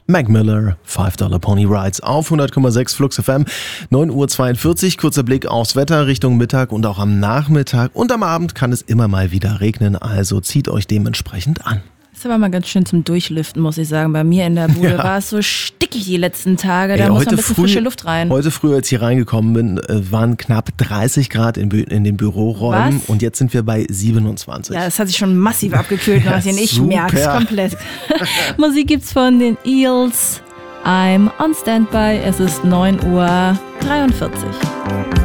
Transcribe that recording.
Mac Miller, $5 Pony Rides auf 100,6 Flux FM, 9:42 Uhr, kurzer Blick aufs Wetter Richtung Mittag und auch am Nachmittag und am Abend kann es immer mal wieder regnen, also zieht euch dementsprechend an. Das war mal ganz schön zum Durchlüften, muss ich sagen. Bei mir in der Bude war es so stickig die letzten Tage, da muss noch ein bisschen frische Luft rein. Heute früh, als ich hier reingekommen bin, waren knapp 30 Grad in den Büroräumen. Was? Und jetzt sind wir bei 27. Ja, das hat sich schon massiv abgekühlt, Martin. Ich merke es komplett. Musik gibt's von den Eels. I'm on Standby. Es ist 9:43 Uhr.